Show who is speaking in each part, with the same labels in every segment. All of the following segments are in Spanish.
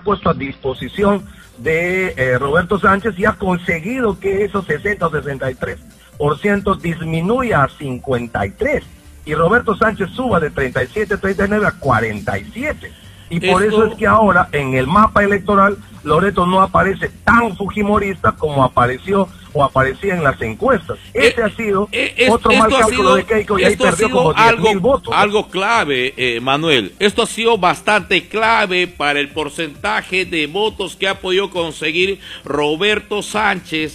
Speaker 1: puesto a disposición de Roberto Sánchez y ha conseguido que esos 60 o 63% disminuya a 53%. Y Roberto Sánchez suba de 37, 39 a 47. Y por eso es que ahora en el mapa electoral Loreto no aparece tan fujimorista como apareció o aparecía en las encuestas. Ese ha sido otro mal cálculo de Keiko y ahí perdió como 10,000 votos.
Speaker 2: Algo clave, Manuel. Esto ha sido bastante clave para el porcentaje de votos que ha podido conseguir Roberto Sánchez.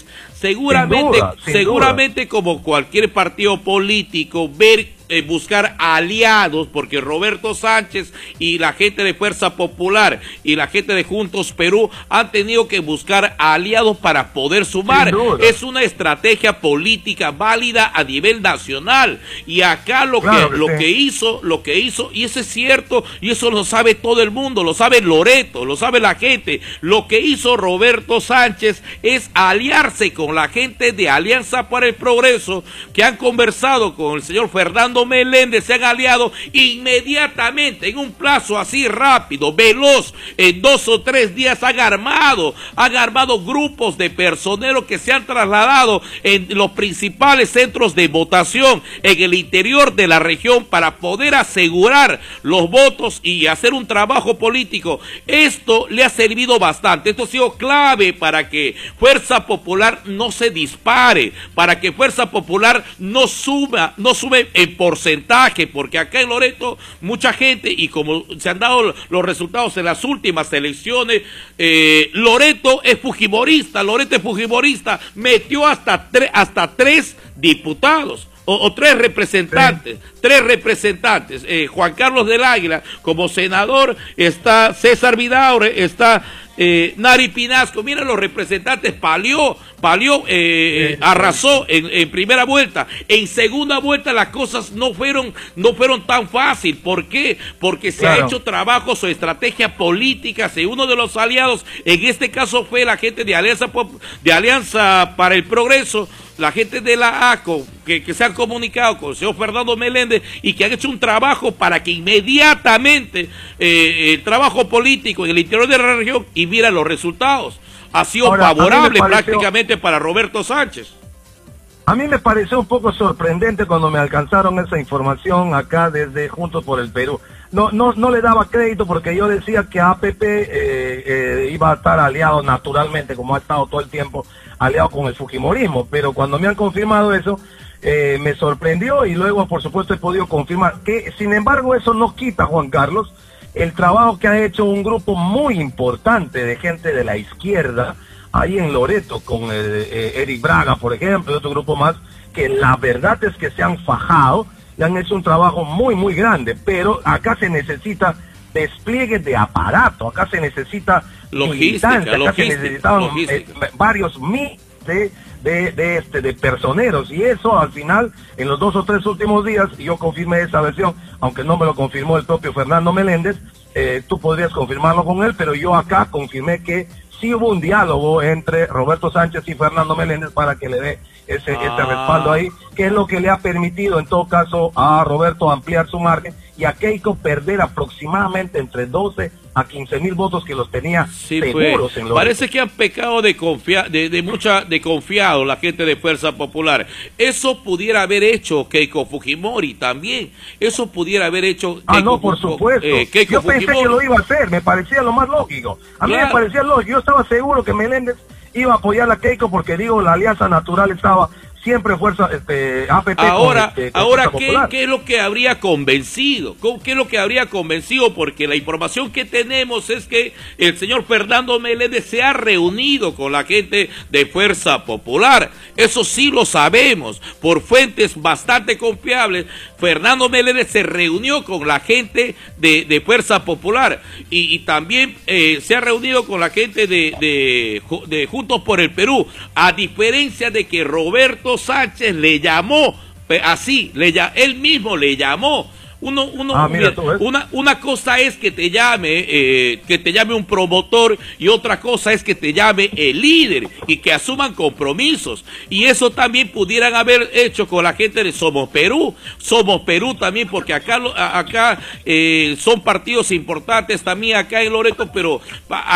Speaker 2: Seguramente como cualquier partido político, buscar aliados, porque Roberto Sánchez y la gente de Fuerza Popular y la gente de Juntos Perú han tenido que buscar aliados para poder sumar. Es una estrategia política válida a nivel nacional, y acá lo que hizo, y eso es cierto, y eso lo sabe todo el mundo, lo sabe Loreto, lo sabe la gente. Lo que hizo Roberto Sánchez es aliarse con la gente de Alianza para el Progreso, que han conversado con el señor Fernando Meléndez, se han aliado inmediatamente, en un plazo así rápido, veloz, en 2 o 3 días han armado grupos de personeros que se han trasladado en los principales centros de votación en el interior de la región para poder asegurar los votos y hacer un trabajo político. Esto le ha servido bastante, esto ha sido clave para que Fuerza Popular no se dispare, para que Fuerza Popular no sube en porcentaje, porque acá en Loreto mucha gente, y como se han dado los resultados en las últimas elecciones, Loreto es fujimorista, metió hasta 3 diputados o 3 representantes, Juan Carlos del Águila como senador, está César Vidaurre, está Nari Pinasco. Mira, los representantes palió, arrasó en primera vuelta. En segunda vuelta las cosas no fueron tan fácil. ¿Por qué? Porque se ha hecho trabajos o estrategia política. Uno de los aliados, en este caso fue la gente de Alianza para el Progreso, la gente de la ACO, que se han comunicado con el señor Fernando Meléndez y que han hecho un trabajo para que inmediatamente el trabajo político en el interior de la región, y mira los resultados, ha sido favorable prácticamente para Roberto Sánchez.
Speaker 1: A mí me pareció un poco sorprendente cuando me alcanzaron esa información acá desde Juntos por el Perú. No le daba crédito, porque yo decía que APP iba a estar aliado naturalmente, como ha estado todo el tiempo aliado con el fujimorismo, pero cuando me han confirmado eso, me sorprendió, y luego por supuesto he podido confirmar que, sin embargo, eso no quita, Juan Carlos, el trabajo que ha hecho un grupo muy importante de gente de la izquierda ahí en Loreto, con Eric Braga, por ejemplo, y otro grupo más, que la verdad es que se han fajado y han hecho un trabajo muy grande, pero acá se necesita despliegue de aparato, acá se necesita
Speaker 2: logística,
Speaker 1: acá se necesitaban varios miles de personeros, y eso al final, en los 2 o 3 últimos días, yo confirmé esa versión, aunque no me lo confirmó el propio Fernando Meléndez, tú podrías confirmarlo con él, pero yo acá confirmé que sí hubo un diálogo entre Roberto Sánchez y Fernando Meléndez para que le dé ese respaldo ahí, que es lo que le ha permitido en todo caso a Roberto ampliar su margen y a Keiko perder aproximadamente entre 12 a 15,000 votos que los tenía seguros en los...
Speaker 2: Parece que han pecado de confiado la gente de Fuerza Popular. Eso pudiera haber hecho Keiko Fujimori también. Eso pudiera haber hecho
Speaker 1: Keiko, por supuesto. Yo pensé que lo iba a hacer, me parecía lo más lógico. A mí me parecía lógico. Yo estaba seguro que Meléndez iba a apoyar a Keiko, porque digo, la alianza natural estaba siempre Fuerza APP.
Speaker 2: Ahora, ¿qué es lo que habría convencido? ¿Qué es lo que habría convencido? Porque la información que tenemos es que el señor Fernando Meléndez se ha reunido con la gente de Fuerza Popular. Eso sí lo sabemos por fuentes bastante confiables. Fernando Meléndez se reunió con la gente de Fuerza Popular y también se ha reunido con la gente de Juntos por el Perú, a diferencia de que Roberto Sánchez le llamó, así, él mismo le llamó. Una cosa es que te llame un promotor, y otra cosa es que te llame el líder y que asuman compromisos, y eso también pudieran haber hecho con la gente de Somos Perú también, porque acá son partidos importantes también acá en Loreto, pero